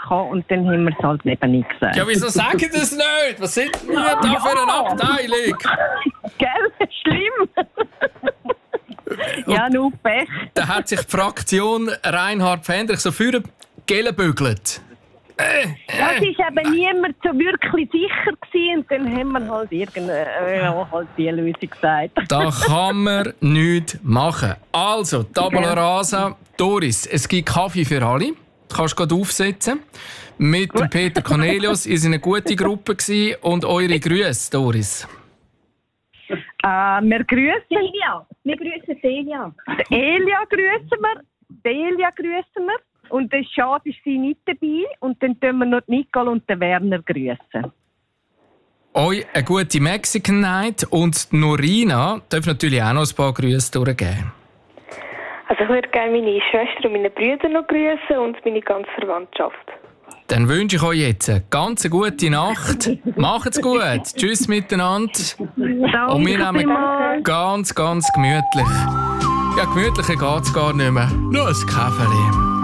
und dann haben wir es halt eben nicht gesagt. Ja, wieso sagen Sie das nicht? Was sind wir da für eine Abteilung? Gell? Schlimm. Ja, nur Pech. Da hat sich die Fraktion Reinhard Pfändrich so für gelbügelt. Das war eben niemand so wirklich sicher gewesen, und dann haben wir halt halt die Lösung gesagt. Da kann man nichts machen. Also, Tabula Rasa. Doris, es gibt Kaffee für alle. Du kannst gerade aufsetzen. Mit dem Peter Cornelius. Ihr seid eine gute Gruppe gewesen. Und eure Grüße, Doris. Wir grüßen Celia. Wir grüßen Celia. Elia grüßen wir. Und der Schad ist sie nicht dabei. Und dann tun wir noch Nicole und den Werner grüßen. Euch eine gute Mexican Night. Und Norina darf natürlich auch noch ein paar Grüße durchgeben. Also ich würde gerne meine Schwester und meine Brüder noch grüßen und meine ganze Verwandtschaft. Dann wünsche ich euch jetzt eine ganz gute Nacht. Macht's gut. Tschüss miteinander. Und wir nehmen ganz, ganz gemütlich. Ja, gemütlicher geht's gar nicht mehr. Nur ein Käferli.